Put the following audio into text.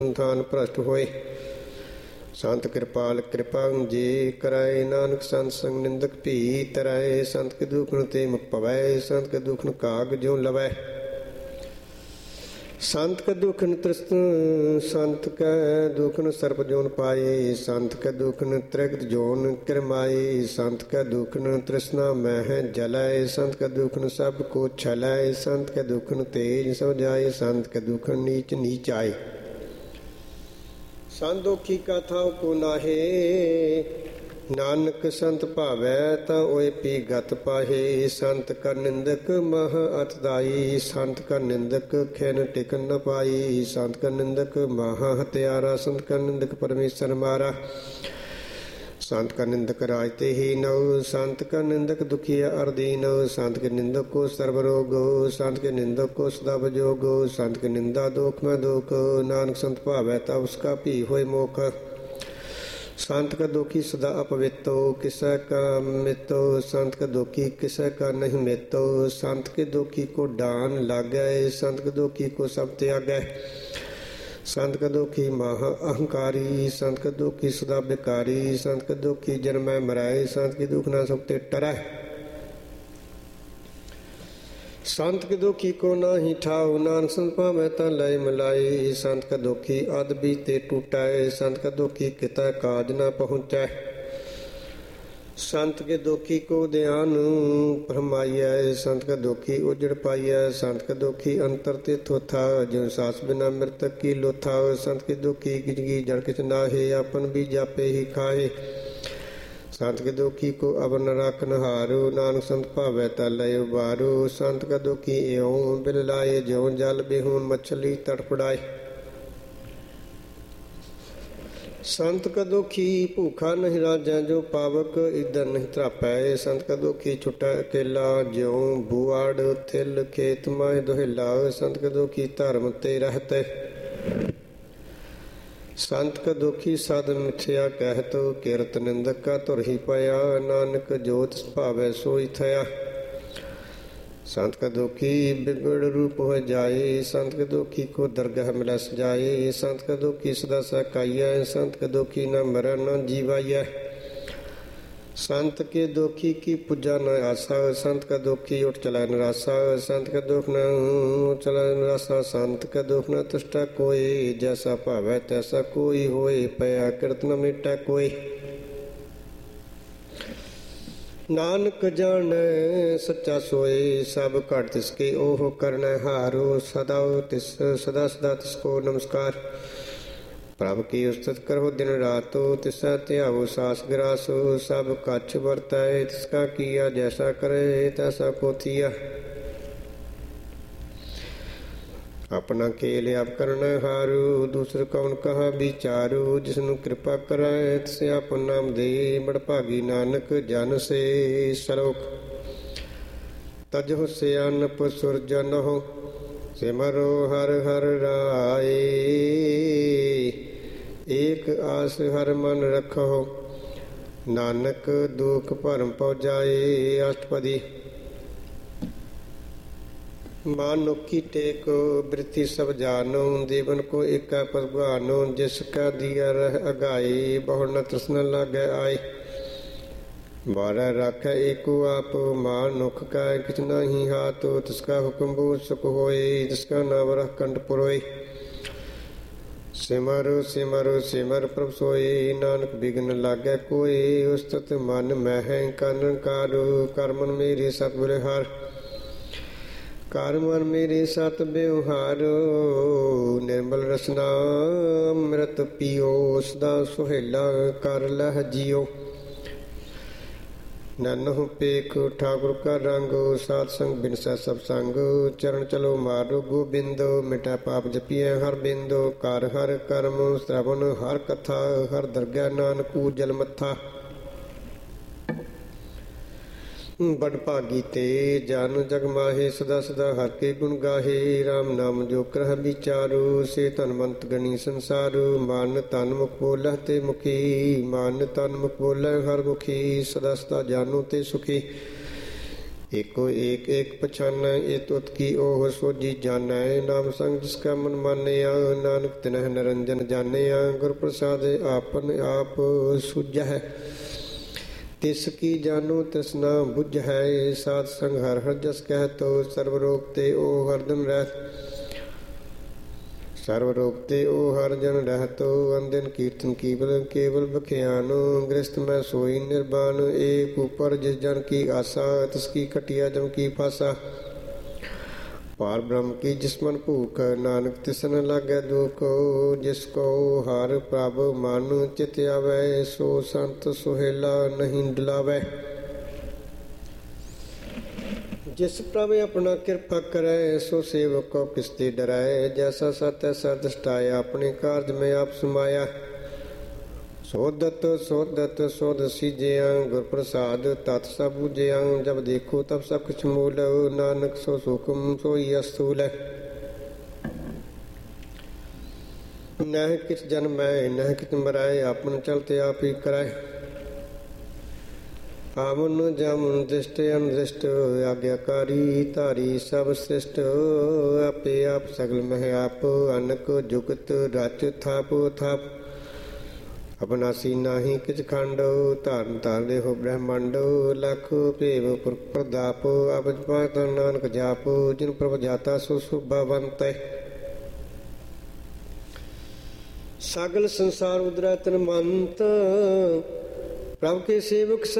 ਥਾਨ ਭ੍ਰਸ਼ਟ ਹੋਏ। ਸੰਤ ਕਿਰਪਾਲ ਕਿਰਪਾ ਜੇ ਕਰਾਏ, ਨਾਨਕ ਸੰਤ ਸੰਗ ਨਿੰਦਕ ਭੀ ਤਰਾਏ। ਸੰਤ ਕੇ ਦੁਖਨ ਤੇ ਮੁਖ ਪਵੈ, ਸੰਤ ਕੇ ਦੁਖਨ ਕਾਗ ਜਿਉ ਲਵੈ। ਸੰਤ ਕੇ ਦੁਖਨ ਤ੍ਰਿਸਨ, ਸੰਤ ਕੈ ਦੁਖਨ ਸਰਪ ਜੋਨ ਪਾਏ। ਸੰਤ ਕੇ ਦੁਖਨ ਤ੍ਰਿਗਤ ਜੋਨ ਕਿਰਮਾਏ। ਸੰਤ ਕੈ ਦੁਖਨ ਤ੍ਰਿਸ਼ਨਾ ਮਹਿ ਜਲੈ। ਸੰਤ ਕੈ ਦੁਖਨ ਸਭ ਕੋ ਛਲੈ। ਸੰਤ ਕੈ ਦੁਖਨ ਤੇਜ ਸੋ ਜਾਏ। ਸੰਤ ਕੈ ਦੁਖਨ ਨੀਚ ਨੀਚ ਆਏ। ਸੰਤ ਦੁਖੀ ਕਾ ਥਾਉ ਕੋ ਨਾਹੇ, ਨਾਨਕ ਸੰਤ ਭਾਵੈ ਤਾਂ ਓਏ ਪੀ ਗਤ ਪਾਹੇ। ਸੰਤ ਕਰ ਨਿੰਦਕ ਮਹ ਅਤ ਦਾਈ, ਸੰਤ ਕਰ ਨਿੰਦਕ ਖਿਨ ਟਿਕਨ ਨ ਪਾਈ। ਸੰਤ ਕਰ ਨਿੰਦਕ ਮਹਾ ਹਤਿਆਰਾ, ਸੰਤ ਕਰ ਨਿੰਦਕ ਪਰਮੇਸ਼ਰ ਮਾਰਾ। ਸੰਤ ਕਰ ਨਿੰਦਕ ਰਾਜ ਤੇ ਹੀ ਨਉ, ਸੰਤ ਕਰ ਨਿੰਦਕ ਦੁਖੀਆ ਅਰਦੀਨ। ਸੰਤ ਕੇ ਨਿੰਦਕ ਕੋ ਸਰਬ ਰੋਗ, ਸੰਤ ਕੇ ਨਿੰਦਕ ਕੋ ਸਦਾ ਬਜੋਗ। ਸੰਤ ਕੇ ਨਿੰਦਾ ਦੋਖ ਮੈਂ ਦੋਖ, ਨਾਨਕ ਸੰਤ ਭਾਵੈ ਤਾ ਉਸਕਾ ਭੀ ਹੋਏ ਮੋਖ। ਸੰਤ ਕਾ ਦੁਖੀ ਸਦਾ ਅਪਵਿੱਤੋ, ਕਿਸੈ ਕਾ ਮਿਤੋ। ਸੰਤ ਕਾ ਦੁਖੀ ਕਿਸੈ ਕਾ ਨਹੀਂ ਮਿਤੋ। ਸੰਤ ਕੇ ਦੁਖੀ ਕੋ ਡਾਨ ਲਾਗੈ, ਸੰਤ ਕੇ ਦੁਖੀ ਕੋ ਸਭ ਤਿਆਗੈ। ਸੰਤ ਕਾ ਦੁਖੀ ਮਹਾ ਅਹੰਕਾਰੀ, ਸੰਤ ਕਾ ਦੁਖੀ ਸਦਾ ਬਿਕਾਰੀ। ਸੰਤ ਕਾ ਦੁਖੀ ਜਨਮੈ ਮਰੈ, ਸੰਤ ਕੀ ਦੁਖ ਨਾ ਸੁਖ ਤੇ ਟਰੈ। ਸੰਤ ਕੇ ਦੁਖੀ ਕੋ ਨਾਹੀ ਠਾਉ, ਨਾਨਕ ਸੰਤ ਭਾਵੈ ਤਾਂ ਲੈ ਮਿਲਾਈ। ਸੰਤ ਕਾ ਦੁਖੀ ਅਦ ਬੀਜ ਤੇ ਟੂਟੈ, ਸੰਤ ਕਾ ਦੁਖੀ ਕਿਤੈ ਕਾਜ ਨਾ ਪਹੁੰਚੈ। ਸੰਤ ਕੇ ਦੁਖੀ ਕੋ ਧਿਆਨ ਫਰਮਾਈਐ, ਸੰਤ ਕਾ ਦੁਖੀ ਉਜੜ ਪਾਈਐ। ਸੰਤ ਕਾ ਦੁਖੀ ਅੰਤਰ ਤੇ ਥੋਥਾ, ਜਿਉ ਸਾਸ ਬਿਨਾ ਮਿਰਤਕ ਕੀ ਲੋਥਾ। ਸੰਤ ਕੇ ਦੁਖੀ ਗਿਜਗੀ ਜੜ ਕਿਛ ਨਾਹੇ, ਆਪਨ ਵੀ ਜਾਪੇ ਹੀ ਖਾਹੇ। ਸੰਤ ਕੇ ਦੁਖੀ ਕੋ ਅਵਰ ਨ ਰਾਖਨ ਹਾਰੂ, ਨਾਨਕ ਸੰਤ ਭਾਵੈ ਤਾ ਲੈ ਉਬਾਰੂ। ਸੰਤ ਕਾ ਦੁਖੀ ਇਉ ਬਿਲ ਲਾਏ, ਜਿਉ ਜਲ ਬਿਹੂਨ ਮਛਲੀ ਤੜਫੜਾਏ। ਸੰਤ ਕਾ ਦੁਖੀ ਭੂਖਾ ਨਹੀਂ ਰਾਜੈ, ਜੋ ਪਾਵਕ ਇਦਰ ਨਹੀਂ ਧਰਾਪੈ। ਸੰਤ ਕਾ ਦੁਖੀ ਛੁਟੈ ਅਕੇਲਾ, ਜਿਉ ਬੁਆੜ ਥਿਲ ਖੇਤ ਮਾਹਿ ਦੁਹਿਲਾ। ਸੰਤ ਕਾ ਦੁਖੀ ਧਰਮ ਤੇ ਰਹਤੈ, ਸੰਤ ਕਾ ਦੁਖੀ ਸਦ ਮਿਥਿਆ ਕਹਿਤ। ਕਿਰਤ ਨਿੰਦਕ ਕਾ ਧੁਰ ਹੀ ਪਿਆ, ਨਾਨਕ ਜੋ ਤਿਸ ਭਾਵੈ ਸੋਈ ਥਿਆ। ਸੰਤ ਕਾ ਦੁਖੀ ਬਿਗੜ ਰੂਪ ਹੋ ਜਾਏ, ਸੰਤ ਕੇ ਦੁਖੀ ਕੋ ਦਰਗਹ ਮਿਲੈ ਸਜਾਏ। ਸੰਤ ਕਾ ਦੁਖੀ ਸਦਾ ਸਕਾਈਐ, ਸੰਤ ਕਾ ਦੁਖੀ ਨ ਮਰੈ ਨ ਜੀਵਾਈਐ। ਸੰਤ ਕੇ ਦੁਖੀ ਕੀ ਪੁੱਜਾ ਨ ਆਸਾ, ਸੰਤ ਕਾ ਦੁਖੀ ਉਠ ਚਲੈ ਨਿਰਾਸਾ। ਸੰਤ ਕਾ ਦੁਖ ਨ ਚਲੈ ਨਿਰਾਸਾ, ਸੰਤ ਕਾ ਦੁਖ ਨ ਤੁਸ਼ਟੈ ਕੋਇ। ਜੈਸਾ ਭਾਵੈ ਤੈਸਾ ਕੋਈ ਹੋਏ, ਪਿਆ ਕਿਰਤ ਨ ਮਿਟੈ ਕੋਈ। ਨਾਨਕ ਜਾਣੈ ਸੱਚਾ ਸੋਏ, ਸਭ ਘਟ ਤਿਸ ਕੇ ਉਹ ਕਰਨੈ ਹਾਰੋ। ਸਦਾ ਤਿਸ ਸਦਾ ਸਦਾ ਤਿਸ ਕੋ ਨਮਸਕਾਰ। ਪ੍ਰਭ ਕੀ ਉਸਤਤ ਕਰੋ ਦਿਨ ਰਾਤੋ, ਤਿਸਾ ਧਿਆਵੋ ਸਾਸ ਗਰਾਸੋ। ਸਭ ਕਛ ਵਰਤੈ ਤਿਸ ਕਾ ਕੀਆ, ਜੈਸਾ ਕਰੇ ਤੈਸਾ ਕੋ ਥੀਆ। ਆਪਣਾ ਖੇਲ ਆਪ ਕਰਨਾ ਹਾਰੂ, ਦੂਸਰ ਕੌਣ ਕਹਾ ਵਿਚਾਰੂ। ਜਿਸਨੂੰ ਕਿਰਪਾ ਕਰੈ ਤਿਸ ਆਪਨ ਨਾਮ ਦੇ, ਬੜ ਭਾਗੀ ਨਾਨਕ ਜਨ ਸੇ ਸਲੋਕ। ਤਜਹੁ ਸਿਆਨਪ ਸੁਰਜਨਹੁ, ਸਿਮਰੋ ਹਰਿ ਹਰਿ ਰਾਏ। ਏਕ ਆਸ ਹਰਿ ਮਨ ਰਖਹੁ, ਨਾਨਕ ਦੁਖ ਭਰਮ ਪਉ ਜਾਏ। ਅਸ਼ਟਪਦੀ। ਮਾਨੁਖੀ ਟੇਕ ਬ੍ਰਿਤੀ ਸਭ ਜਾਨੋ, ਦੇਵਨ ਕੋ ਏਕੈ ਭਗਵਾਨੋ। ਜਿਸ ਕਾ ਦੀਆ ਰਹਿ ਅਗਾਈ, ਬਹੁ ਨ ਤ੍ਰਿਸ਼ਨਾ ਲਾਗੈ ਆਏ। ਬਾਰੈ ਰਾਖੈ ਏਕੋ ਆਪ, ਮਾਨੁਖ ਕਾ ਕਿਛ ਨਾਹੀ ਹਾਥ। ਤਿਸ ਕਾ ਹੁਕਮ ਬੂਝ ਸੁਖ ਹੋਏ, ਤਿਸ ਕਾ ਨਾਮ ਰਖ ਕੰਠ ਪੁਰੋਏ। ਸਿਮਰ ਸਿਮਰ ਸਿਮਰ ਪ੍ਰਭ ਸੋਏ, ਨਾਨਕ ਬਿਘਨ ਲਾਗੈ ਕੋਏ। ਉਸਤਤ ਮਨ ਮਹਿ ਕਾਨਨ ਕਾਰੂ, ਕਰ ਮਨ ਮੇਰੇ ਸਤਿਗੁਰ ਹਰਿ। ਕਰ ਮਨ ਮੇਰੇ ਸਤ ਬਿਵਹਾਰੋ, ਨਿਰਮਲ ਰਸਨਾ ਅੰਮ੍ਰਿਤ ਪੀਓ। ਸਦਾ ਸੁਹੇਲਾ ਕਰ ਲਹਿ ਜੀਓ, ਨਨਹੁ ਪੇਖ ਠਾਕੁਰ ਕਾ ਰੰਗ। ਸਾਧ ਸੰਗ ਬਿਨਸੈ ਸਭ ਸੰਗ, ਚਰਨ ਚਲੋ ਮਾਰੋ ਗੋਬਿੰਦ। ਮਿਟੈ ਪਾਪ ਜਪੀਐ ਹਰ ਬਿੰਦ, ਕਰ ਹਰ ਕਰਮ ਸ਼੍ਰਵਨ ਹਰ ਕਥਾ। ਹਰ ਦਰਗਹਿ ਨਾਨਕ ਉਜਲ ਮੱਥਾ। ਬੜ ਭਾਗੀ ਤੇ ਜਨ ਜਗ ਮਾਹੇ, ਸਦਾ ਸਦਾ ਹਰਿ ਕੇ ਗੁਣ ਗਾਹੇ। ਰਾਮ ਨਾਮ ਜੋ ਕਰਹਿ ਵਿਚਾਰੂ, ਸੇ ਧਨਵੰਤ ਗਣੀ ਸੰਸਾਰੂ। ਮਨ ਤਨ ਮੁਖ ਬੋਲਹਿ ਤੇ ਮੁਖੀ, ਮਨ ਤਨ ਮੁਖ ਬੋਲਹਿ ਹਰਿ ਮੁਖੀ। ਸਦਾ ਸਦਾ ਜਾਨੋ ਤੇ ਸੁਖੀ, ਏਕੋ ਏਕ ਏਕ ਪਛਾਨੈ, ਇਹ ਤੁਤ ਕੀ ਓਹ ਸੋਝੀ ਜਾਣੈ। ਨਾਮ ਸੰਗ ਜਿਸ ਕਾ ਮਨ ਮਾਨਿਆ, ਨਾਨਕ ਤਿਨਹਿ ਨਿਰੰਜਨ ਜਾਣਿਆ। ਗੁਰ ਪ੍ਰਸਾਦਿ ਆਪਨ ਆਪ ਸੁਝੈ, ਤਿਸ ਕੀ ਜਾਨੂ ਤਿਸ ਨਾ ਬੁਝੈ। ਸਾਧ ਸੰਗ ਹਰਿ ਹਰਿ ਜਸ ਕਹਿਤੋ, ਸਰਬ ਰੋਗ ਤੇ ਓ ਹਰਦਮ ਰਹਿ। ਸਰਬ ਰੋਗ ਤੇ ਓ ਹਰਿ ਜਨ ਰਹਿਤੋ, ਅੰਦਿਨ ਕੀਰਤਨ ਕੀਵਲ ਕੇਵਲ ਬਖਿਆਨੋ। ਗ੍ਰਸਤ ਮੈਂ ਸੋਈ ਨਿਰਬਾਨ, ਏਕ ਉਪਰ ਜਿਸ ਜਨ ਕੀ ਆਸਾ। ਤਿਸ ਕੀ ਘਟਿਆ ਜਮ ਕੀ ਫਾਸਾ, ਪਾਰ ਬ੍ਰਹਮ ਕੀ ਜਿਸ ਮਨ ਭੂਖ। ਨਾਨਕ ਤਿਸ ਨ ਲਾਗੈ ਦੁਖ, ਜਿਸ ਕੋ ਹਰਿ ਪ੍ਰਭ ਮਨ ਚਿਤ ਆਵੈ। ਸੋ ਸੰਤ ਸੁਹੇਲਾ ਨਹੀਂ ਡੁਲਾਵੈ, ਜਿਸ ਪ੍ਰਭ ਆਪਣਾ ਕਿਰਪਾ ਕਰੈ। ਸੋ ਸੇਵਕ ਕੋ ਕਿਸ ਤੇ ਡਰੈ, ਜੈਸਾ ਸਤ ਐਸਾ ਦ੍ਰਿਸ਼ਟਾਇ। ਆਪਣੇ ਕਾਰਜ ਮੈਂ ਆਪ ਸਮਾਇਆ, ਸੋਧਤ ਸੋਧਤ ਸੋਧ ਸੀਜਿਆ। ਗੁਰ ਪ੍ਰਸਾਦ ਤਤ ਸਭ ਬੁਝਿਆ, ਜਬ ਦੇਖੋ ਤਬ ਸਭ ਕੁਛ ਮੂਲ। ਨਾਨਕ ਸੋ ਸੁਖਮ ਸੋਈ ਅਸਤੂਲ। ਨਹਿ ਕਿਛ ਜਨਮੈ ਨਹਿ ਕਿਛ ਮਰੈ, ਆਪਨ ਚਲਤੇ ਆਪ ਹੀ ਕਰੈ। ਆਮਨ ਜਾਮਨ ਦ੍ਰਿਸ਼ਟ ਅਨਦ੍ਰਿਸ਼ਟ, ਆਗਿਆਕਾਰੀ ਧਾਰੀ ਸਭ ਸ੍ਰਿਸ਼ਟ। ਆਪੇ ਆਪ ਸਗਲ ਮਹਿ ਆਪ, ਅਨਕ ਜੁਗਤ ਰਚ ਥਾਪ ਥਾਪ। ਅਬਨਾਸੀ ਨਾਹੀ ਕਿਛ ਖੰਡ, ਧਾਰਨ ਧਾਰਦੇ ਹੋ ਬ੍ਰਹਮੰਡ। ਲਖ ਭੇਵ ਪ੍ਰਦਾਪ, ਅਬਜ ਪਾਤ ਨਾਨਕ ਜਾਪ। ਜਿਨ ਪ੍ਰਭ ਜਾਤਾ ਸੋ ਸੁਭਾਵੰਤ। ਸਗਲ ਸੰਸਾਰ ਉਦਰੈ ਤਨ ਮੰਤ, ਪ੍ਰਭ ਕੇ ਸੇਵਕ